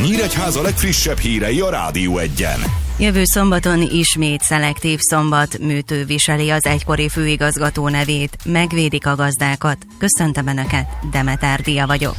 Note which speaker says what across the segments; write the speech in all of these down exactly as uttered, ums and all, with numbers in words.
Speaker 1: Nyíregyháza legfrissebb hírei a Rádió Egyen.
Speaker 2: Jövő szombaton ismét szelektív szombat, Műtő viseli az egykori főigazgató nevét, megvédik a gazdákat. Köszöntöm Önöket, Demeter Dia vagyok.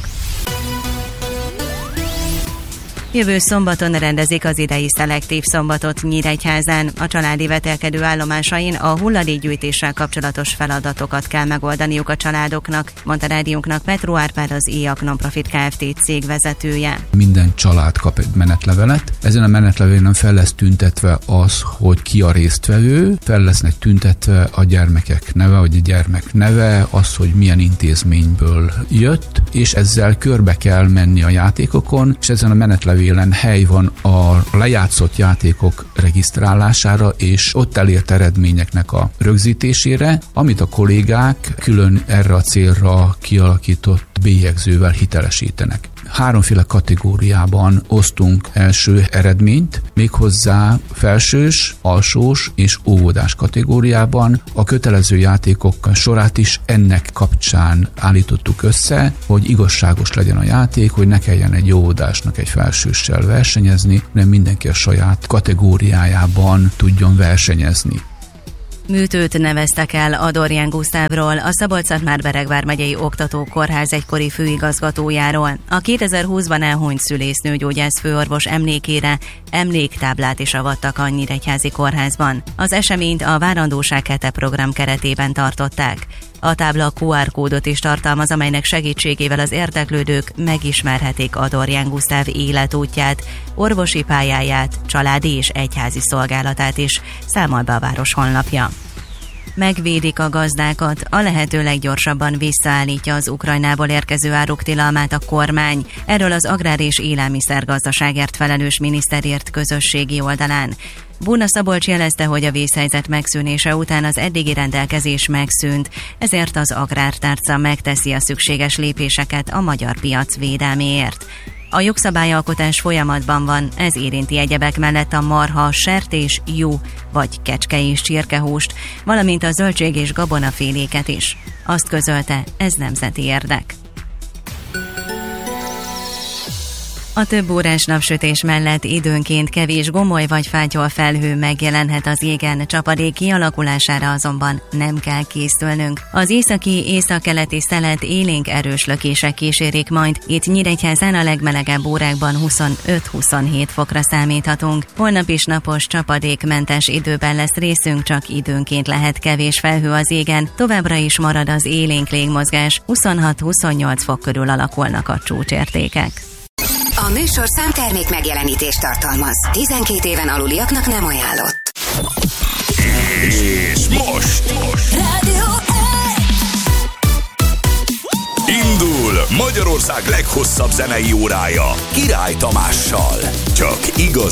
Speaker 2: Jövő szombaton rendezik az idei szelektív szombatot Nyíregyházán. A családi vetélkedő állomásain a hulladékgyűjtéssel kapcsolatos feladatokat kell megoldaniuk a családoknak, mondta rádiónknak Petró Árpád, az iak Nonprofit Kft. Cég vezetője.
Speaker 3: Minden család kap egy menetlevelet. Ezen a menetlevélen fel lesz tüntetve az, hogy ki a résztvevő, fel lesznek tüntetve a gyermekek neve, vagy a gyermek neve, az, hogy milyen intézményből jött, és ezzel körbe kell menni a játékokon, és ezen a menetlevélen hely van a lejátszott játékok regisztrálására és ott elért eredményeknek a rögzítésére, amit a kollégák külön erre a célra kialakított bélyegzővel hitelesítenek. Háromféle kategóriában osztunk első eredményt, méghozzá felsős, alsós és óvodás kategóriában. A kötelező játékok sorát is ennek kapcsán állítottuk össze, hogy igazságos legyen a játék, hogy ne kelljen egy óvodásnak egy felsőssel versenyezni, hanem mindenki a saját kategóriájában tudjon versenyezni.
Speaker 2: Műtőt neveztek el Adorján Gusztávról, a Szabolcs-Szatmár-Beregvár megyei oktatókórház egykori főigazgatójáról. A kétezer-húszban elhunyt szülésznőgyógyász főorvos emlékére emléktáblát is avattak a Nyíregyházi kórházban. Az eseményt a Várandóság hete program keretében tartották. A tábla kú er kódot is tartalmaz, amelynek segítségével az érdeklődők megismerhetik Adorján Gusztáv életútját, orvosi pályáját, családi és egyházi szolgálatát is, számol be a város honlapja. Megvédik a gazdákat, a lehető leggyorsabban visszaállítja az Ukrajnából érkező áruk tilalmát a kormány. Erről az Agrár- és Élelmiszergazdaságért felelős miniszter írt közösségi oldalán. Buna Szabolcs jelezte, hogy a vészhelyzet megszűnése után az eddigi rendelkezés megszűnt, ezért az agrártárca megteszi a szükséges lépéseket a magyar piac védelméért. A jogszabályalkotás folyamatban van, ez érinti egyebek mellett a marha, sertés, juh vagy kecske és csirkehúst, valamint a zöldség és gabonaféléket is. Azt közölte, ez nemzeti érdek. A több órás napsütés mellett időnként kevés gomoly vagy fátyol felhő megjelenhet az égen, csapadék kialakulására azonban nem kell készülnünk. Az északi, északkeleti szelet élénk erős lökések kísérik majd, itt Nyíregyházán a legmelegebb órákban huszonöt-huszonhét fokra számíthatunk. Holnap is napos, csapadékmentes időben lesz részünk, csak időnként lehet kevés felhő az égen, továbbra is marad az élénk légmozgás, huszonhat-huszonnyolc fok körül alakulnak a csúcsértékek.
Speaker 4: A műsorszám termék megjelenítést tartalmaz. tizenkét éven aluliaknak nem ajánlott.
Speaker 1: És most, most.
Speaker 4: Rádió
Speaker 1: Indul Magyarország leghosszabb zenei órája Király Tamással. Csak igazi